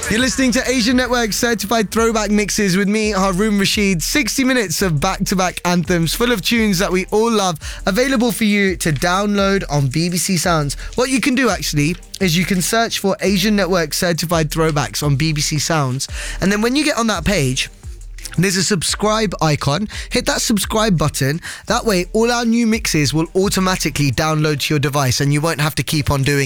You're listening to Asian Network Certified Throwback Mixes with me, Haroon Rashid. 60 minutes of back-to-back anthems full of tunes that we all love, available for you to download on BBC Sounds. What you can do actually is you can search for Asian Network Certified Throwbacks on BBC Sounds, and then when you get on that page, there's a subscribe icon. Hit that subscribe button. That way all our new mixes will automatically download to your device and you won't have to keep on doing